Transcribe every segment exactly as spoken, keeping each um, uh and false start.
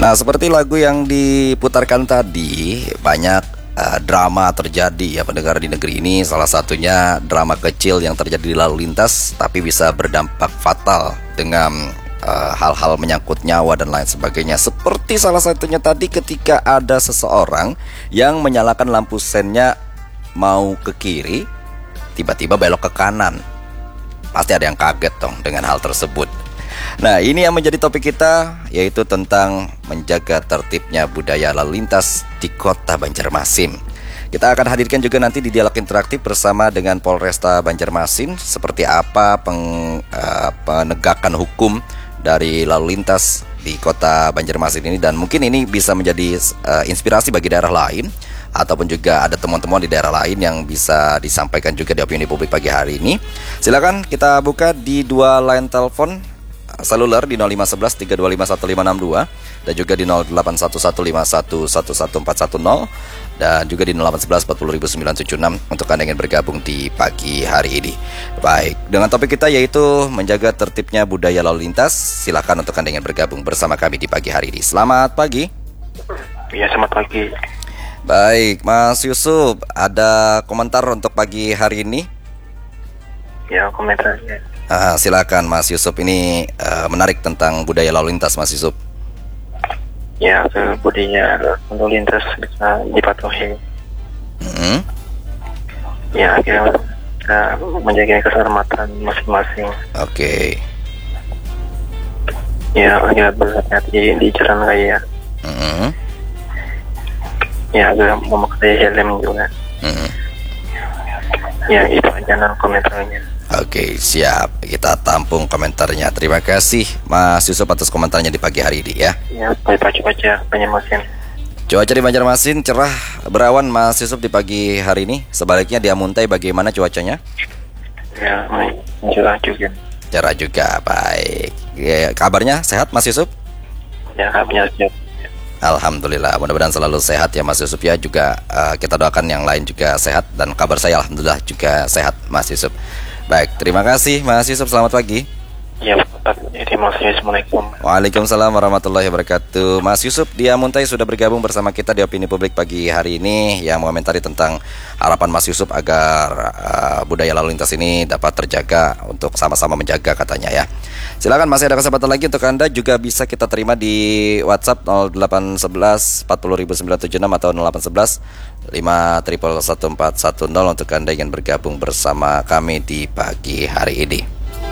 Nah, seperti lagu yang diputarkan tadi, banyak uh, drama terjadi ya pendengar di negeri ini. Salah satunya drama kecil yang terjadi di lalu lintas, tapi bisa berdampak fatal dengan uh, hal-hal menyangkut nyawa dan lain sebagainya. Seperti salah satunya tadi ketika ada seseorang yang menyalakan lampu sennya mau ke kiri, tiba-tiba belok ke kanan. Pasti ada yang kaget dong dengan hal tersebut. Nah, ini yang menjadi topik kita, yaitu tentang menjaga tertibnya budaya lalu lintas di kota Banjarmasin. Kita akan hadirkan juga nanti di dialog interaktif bersama dengan Polresta Banjarmasin, seperti apa peng, uh, penegakan hukum dari lalu lintas di kota Banjarmasin ini. Dan mungkin ini bisa menjadi uh, inspirasi bagi daerah lain, ataupun juga ada temuan-temuan di daerah lain yang bisa disampaikan juga di opini publik pagi hari ini. Silakan kita buka di dua line telepon seluler di nol lima satu satu tiga dua lima satu lima enam dua dan juga di nol delapan satu satu lima satu satu satu empat satu nol dan juga di nol delapan satu satu empat nol sembilan tujuh enam untuk Anda yang ingin bergabung di pagi hari ini. Baik, dengan topik kita yaitu menjaga tertibnya budaya lalu lintas. Silakan untuk Anda yang ingin bergabung bersama kami di pagi hari ini. Selamat pagi. Ya, selamat pagi. Baik, Mas Yusuf, ada komentar untuk pagi hari ini? Ya, komentarnya. Ah, silakan Mas Yusuf, ini uh, menarik tentang budaya lalu lintas, Mas Yusuf. Ya, ke budaya lalu lintas bisa dipatuhi. Hmm. Ya, akhirnya kita menjaga keselamatan masing-masing. Oke. Okay. Ya, akhirnya berhati-hati di jalan raya. Hmm. Ya, agar memakai helm juga. Hmm. Ya, itu aja non komentarnya. Oke, siap. Kita tampung komentarnya. Terima kasih Mas Yusuf atas komentarnya di pagi hari ini ya. Ya, baca-baca Banjarmasin. Cuaca di Banjarmasin cerah berawan, Mas Yusuf, di pagi hari ini. Sebaliknya di Amuntai bagaimana cuacanya? Ya, cerah juga. Cerah juga, baik. Ya, kabarnya sehat Mas Yusuf? Ya, kabarnya sehat. Alhamdulillah, mudah-mudahan selalu sehat ya Mas Yusuf ya. Juga uh, kita doakan yang lain juga sehat. Dan kabar saya alhamdulillah juga sehat Mas Yusuf. Baik, terima kasih Mas Yusuf, selamat pagi. Ya, terima kasih. Assalamualaikum. Waalaikumsalam warahmatullahi wabarakatuh. Mas Yusuf di Amuntai sudah bergabung bersama kita di opini publik pagi hari ini, yang mengomentari tentang harapan Mas Yusuf agar uh, budaya lalu lintas ini dapat terjaga untuk sama-sama menjaga katanya ya. Silakan, masih ada kesempatan lagi untuk Anda, juga bisa kita terima di WhatsApp nol delapan satu satu empat nol sembilan tujuh enam atau nol delapan satu satu lima satu satu empat satu nol untuk Anda yang ingin bergabung bersama kami di pagi hari ini.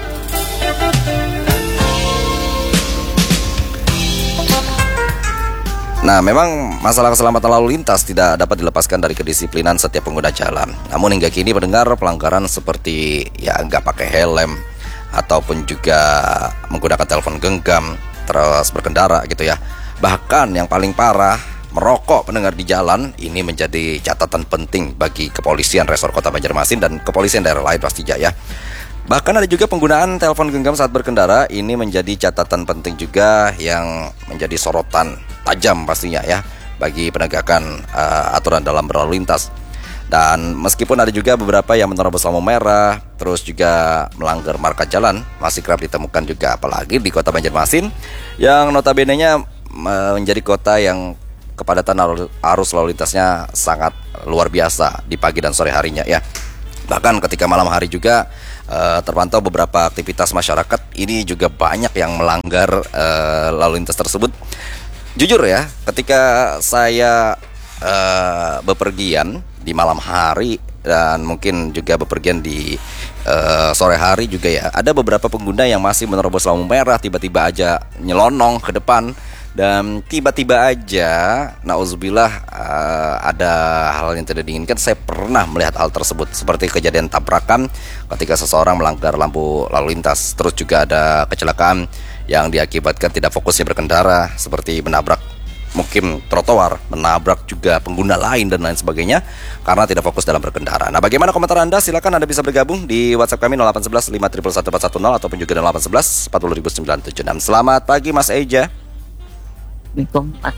Nah, memang masalah keselamatan lalu lintas tidak dapat dilepaskan dari kedisiplinan setiap pengguna jalan. Namun hingga kini mendengar pelanggaran seperti ya nggak pakai helm ataupun juga menggunakan telepon genggam terus berkendara gitu ya. Bahkan yang paling parah, merokok pendengar di jalan, ini menjadi catatan penting bagi kepolisian Resor Kota Banjarmasin dan kepolisian daerah lain pastinya ya. Bahkan ada juga penggunaan telepon genggam saat berkendara, ini menjadi catatan penting juga yang menjadi sorotan tajam pastinya ya bagi penegakan uh, aturan dalam berlalu lintas. Dan meskipun ada juga beberapa yang menerobos lampu merah, terus juga melanggar marka jalan, masih kerap ditemukan juga, apalagi di Kota Banjarmasin yang notabene-nya menjadi kota yang kepadatan arus lalu lintasnya sangat luar biasa di pagi dan sore harinya ya. Bahkan ketika malam hari juga uh, terpantau beberapa aktivitas masyarakat ini juga banyak yang melanggar uh, lalu lintas tersebut. Jujur ya, ketika saya uh, bepergian di malam hari dan mungkin juga bepergian di uh, sore hari juga ya, ada beberapa pengguna yang masih menerobos lampu merah, tiba-tiba aja nyelonong ke depan. Dan tiba-tiba aja, nauzubillah, uh, ada hal yang tidak diinginkan. Saya pernah melihat hal tersebut, seperti kejadian tabrakan ketika seseorang melanggar lampu lalu lintas. Terus juga ada kecelakaan yang diakibatkan tidak fokusnya berkendara, seperti menabrak mungkin trotoar, menabrak juga pengguna lain dan lain sebagainya karena tidak fokus dalam berkendara. Nah, bagaimana komentar Anda? Silakan Anda bisa bergabung di WhatsApp kami nol delapan satu satu lima satu satu empat satu nol ataupun juga nol delapan satu satu empat nol sembilan tujuh enam. Selamat pagi Mas Eja. Assalamualaikum.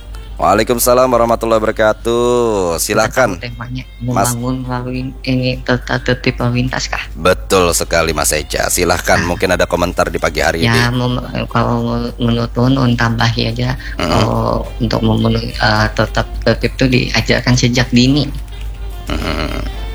Waalaikumsalam warahmatullahi wabarakatuh. Silakan. Temanya Mas. membangun lalu ini tata tertib lalu lintas kah? Betul sekali Mas Eja. Silahkan, mungkin ada komentar di pagi hari Ya, ini. mem- kalau menurut Nun tambahi aja, Mm-mm. kalau untuk memenuhi uh, tetap tertib itu diajarkan sejak dini. Mm-mm.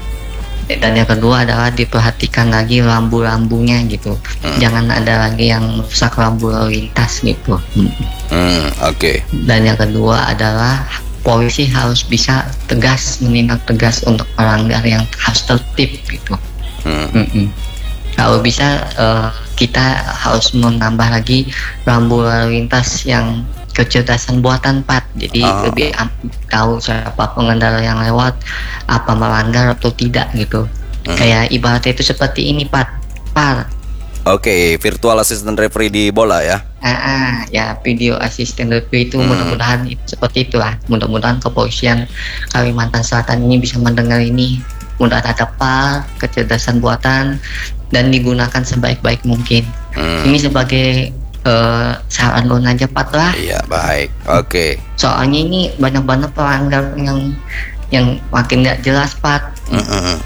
Dan yang kedua adalah diperhatikan lagi rambu-rambunya gitu. Mm. Jangan ada lagi yang merusak rambu lalu lintas gitu. Mm. Hmm, oke. Dan yang kedua adalah polisi harus bisa tegas menindak tegas untuk pelanggar yang harus tertib gitu. Hmm. Mm-mm. Kalau bisa eh, kita harus menambah lagi rambu lalu lintas yang kecerdasan buatan Pat. Jadi Ah. lebih am- tahu siapa pengendara yang lewat, apa melanggar atau tidak gitu. Hmm. Kayak ibaratnya itu seperti ini Pat. Par. Oke, virtual assistant referee di bola ya. Ah, ah, ya video assistant referee itu Hmm. mudah-mudahan itu, seperti itulah. Mudah-mudahan kepolisian Kalimantan Selatan ini bisa mendengar ini. Mudah ada par, kecerdasan buatan, dan digunakan sebaik-baik mungkin. Hmm. Ini sebagai eh, saran lo aja Pat lah. Iya, baik. Oke. Soalnya ini banyak-banyak pelanggar yang yang makin nggak jelas Pat. Mm-mm.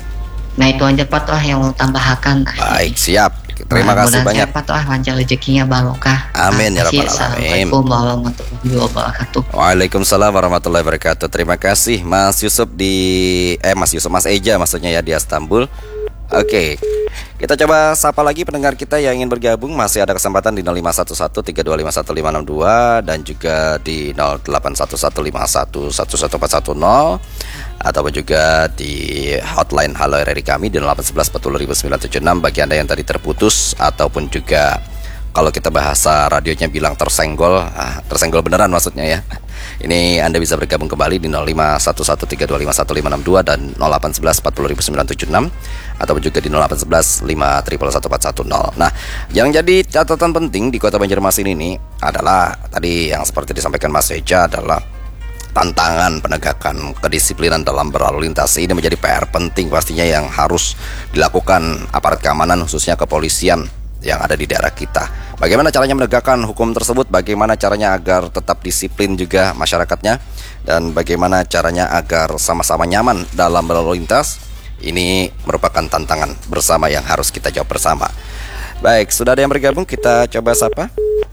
Nah itu aja Pat lah yang mau tambahkan. Baik, siap. Terima kasih Mudah-mudahan banyak. Pat lah lancar rezekinya barokah. Amin, ya Terima kasih. rabbal alamin. Assalamualaikum warahmatullahi wabarakatuh. Waalaikumsalam warahmatullahi wabarakatuh. Terima kasih Mas Yusuf di eh Mas Yusuf Mas Eja maksudnya ya di Istanbul. Oke. Kita coba sapa lagi pendengar kita yang ingin bergabung. Masih ada kesempatan di nol lima satu satu tiga dua lima satu lima enam dua dan juga di nol delapan satu satu lima satu satu satu empat satu nol ataupun juga di hotline Halo R R I kami di nol delapan satu satu empat nol sembilan tujuh enam bagi Anda yang tadi terputus ataupun juga kalau kita bahasa radionya bilang tersenggol, ah, tersenggol beneran maksudnya ya. Ini Anda bisa bergabung kembali di nol lima satu satu tiga dua lima satu lima enam dua dan nol delapan satu satu empat nol sembilan tujuh enam ataupun juga di nol delapan satu satu lima satu satu empat satu nol. Nah, yang jadi catatan penting di Kota Banjarmasin ini adalah tadi yang seperti disampaikan Mas Eja adalah tantangan penegakan kedisiplinan dalam berlalu lintas. Ini menjadi P R penting pastinya yang harus dilakukan aparat keamanan khususnya kepolisian yang ada di daerah kita. Bagaimana caranya menegakkan hukum tersebut? Bagaimana caranya agar tetap disiplin juga masyarakatnya? Dan bagaimana caranya agar sama-sama nyaman dalam berlalu lintas? Ini merupakan tantangan bersama yang harus kita jawab bersama. Baik, sudah ada yang bergabung, kita coba sapa.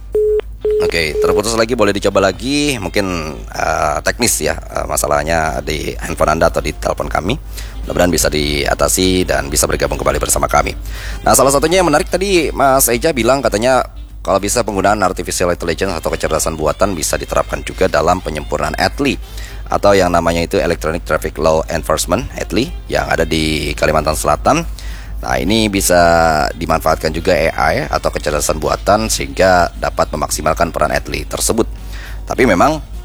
Oke, terputus lagi, boleh dicoba lagi. Mungkin uh, teknis ya uh, masalahnya di handphone Anda atau di telepon kami. Mudah-mudahan bisa diatasi dan bisa bergabung kembali bersama kami. Nah, salah satunya yang menarik tadi Mas Eja bilang katanya kalau bisa penggunaan artificial intelligence atau kecerdasan buatan bisa diterapkan juga dalam penyempurnaan E T L I atau yang namanya itu Electronic Traffic Law Enforcement E T L I yang ada di Kalimantan Selatan. Nah, ini bisa dimanfaatkan juga A I atau kecerdasan buatan sehingga dapat memaksimalkan peran E T L I tersebut. Tapi memang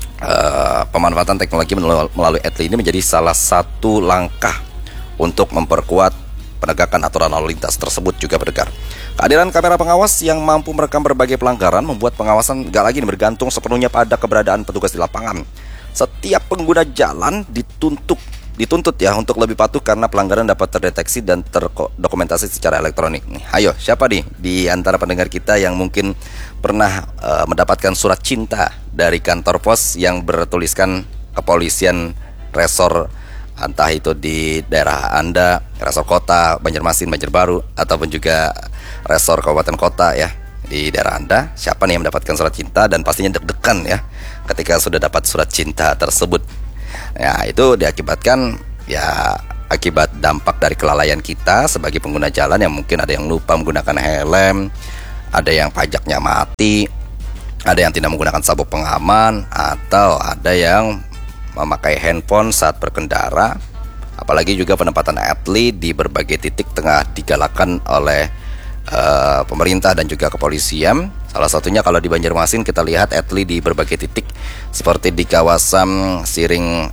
Uh, pemanfaatan teknologi melalui E T L I ini menjadi salah satu langkah untuk memperkuat penegakan aturan lalu lintas tersebut juga pendengar. Kehadiran kamera pengawas yang mampu merekam berbagai pelanggaran membuat pengawasan gak lagi bergantung sepenuhnya pada keberadaan petugas di lapangan. Setiap pengguna jalan dituntut dituntut ya untuk lebih patuh karena pelanggaran dapat terdeteksi dan terdokumentasi secara elektronik. Nih, ayo siapa nih di antara pendengar kita yang mungkin pernah uh, mendapatkan surat cinta dari kantor pos yang bertuliskan kepolisian resor, entah itu di daerah Anda, resor kota Banjarmasin, Banjarbaru, ataupun juga resor kabupaten kota ya di daerah Anda. Siapa nih yang mendapatkan surat cinta dan pastinya deg-degan ya ketika sudah dapat surat cinta tersebut. Ya, itu diakibatkan ya akibat dampak dari kelalaian kita sebagai pengguna jalan yang mungkin ada yang lupa menggunakan helm, ada yang pajaknya mati, ada yang tidak menggunakan sabuk pengaman, atau ada yang memakai handphone saat berkendara. Apalagi juga penempatan E T L I di berbagai titik tengah digalakkan oleh uh, pemerintah dan juga kepolisian. Salah satunya kalau di Banjarmasin kita lihat E T L I di berbagai titik seperti di kawasan Siring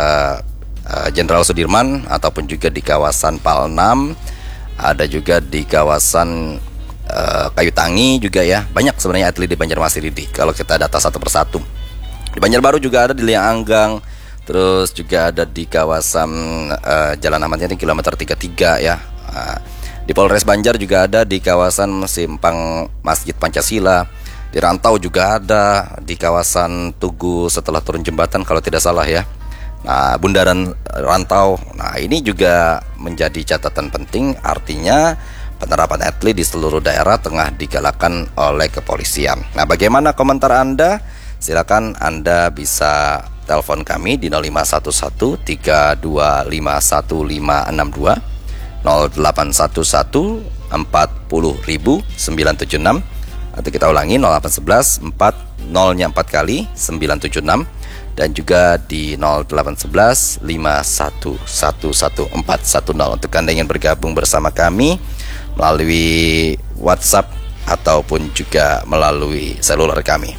Jenderal uh, uh, Sudirman ataupun juga di kawasan Pal enam, ada juga di kawasan uh, Kayu Tangi juga ya. Banyak sebenarnya E T L I di Banjarmasin ini kalau kita data satu persatu. Di Banjarbaru juga ada di Liang Anggang, terus juga ada di kawasan uh, Jalan Ahmad Yani kilometer tiga puluh tiga ya. Uh, Di Polres Banjar juga ada di kawasan Simpang Masjid Pancasila. Di Rantau juga ada, di kawasan Tugu setelah turun jembatan kalau tidak salah ya. Nah, bundaran Rantau. Nah, ini juga menjadi catatan penting, artinya penerapan E T L I di seluruh daerah tengah digalakkan oleh kepolisian. Nah, bagaimana komentar Anda? Silakan Anda bisa telepon kami di nol lima satu satu tiga dua lima satu lima enam dua, nol delapan satu satu empat nol nol nol sembilan tujuh enam, atau kita ulangi nol delapan satu satu empat nol-nya empat kali sembilan tujuh enam, dan juga di nol delapan satu satu lima satu satu satu empat satu nol untuk Anda yang bergabung bersama kami melalui WhatsApp ataupun juga melalui seluler kami.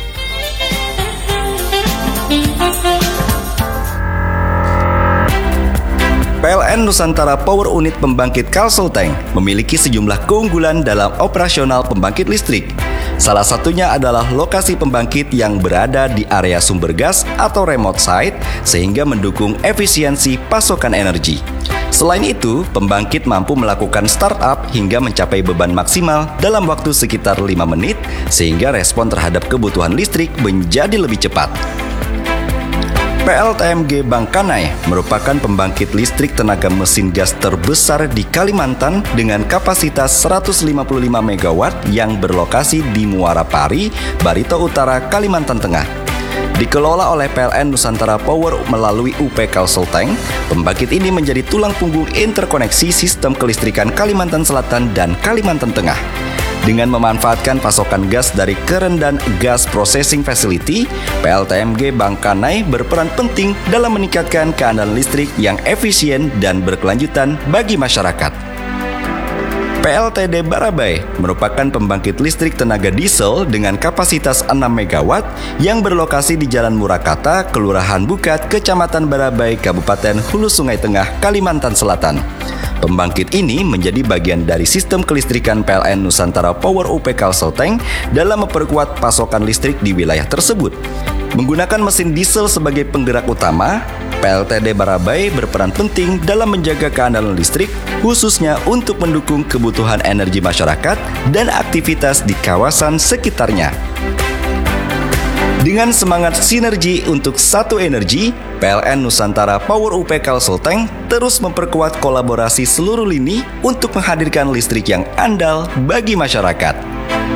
P L N Nusantara Power Unit Pembangkit Kalselteng memiliki sejumlah keunggulan dalam operasional pembangkit listrik. Salah satunya adalah lokasi pembangkit yang berada di area sumber gas atau remote site sehingga mendukung efisiensi pasokan energi. Selain itu, pembangkit mampu melakukan startup hingga mencapai beban maksimal dalam waktu sekitar lima menit sehingga respon terhadap kebutuhan listrik menjadi lebih cepat. P L T M G Bangkanai merupakan pembangkit listrik tenaga mesin gas terbesar di Kalimantan dengan kapasitas seratus lima puluh lima megawatt yang berlokasi di Muara Pari, Barito Utara, Kalimantan Tengah. Dikelola oleh P L N Nusantara Power melalui U P Kalselteng, pembangkit ini menjadi tulang punggung interkoneksi sistem kelistrikan Kalimantan Selatan dan Kalimantan Tengah. Dengan memanfaatkan pasokan gas dari Kerendan Gas Processing Facility, P L T M G Bangkanai berperan penting dalam meningkatkan keandalan listrik yang efisien dan berkelanjutan bagi masyarakat. P L T D Barabai merupakan pembangkit listrik tenaga diesel dengan kapasitas enam megawatt yang berlokasi di Jalan Murakata, Kelurahan Bukat, Kecamatan Barabai, Kabupaten Hulu Sungai Tengah, Kalimantan Selatan. Pembangkit ini menjadi bagian dari sistem kelistrikan P L N Nusantara Power U P Kalselteng dalam memperkuat pasokan listrik di wilayah tersebut. Menggunakan mesin diesel sebagai penggerak utama, P L T D Barabai berperan penting dalam menjaga keandalan listrik, khususnya untuk mendukung kebutuhan energi masyarakat dan aktivitas di kawasan sekitarnya. Dengan semangat sinergi untuk satu energi, P L N Nusantara Power U P Kalselteng terus memperkuat kolaborasi seluruh lini untuk menghadirkan listrik yang andal bagi masyarakat.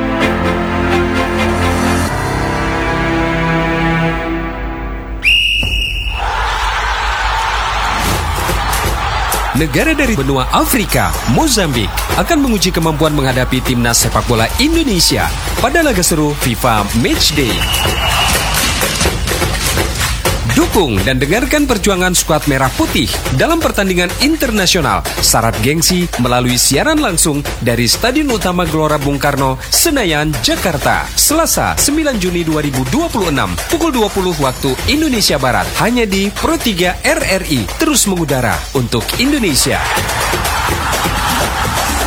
Negara dari benua Afrika, Mozambik, akan menguji kemampuan menghadapi timnas sepak bola Indonesia pada laga seru FIFA Matchday. Dukung dan dengarkan perjuangan skuad Merah Putih dalam pertandingan internasional syarat gengsi melalui siaran langsung dari Stadion Utama Gelora Bung Karno, Senayan, Jakarta, Selasa sembilan Juni dua ribu dua puluh enam, pukul dua puluh waktu Indonesia Barat, hanya di Pro tiga R R I, terus mengudara untuk Indonesia.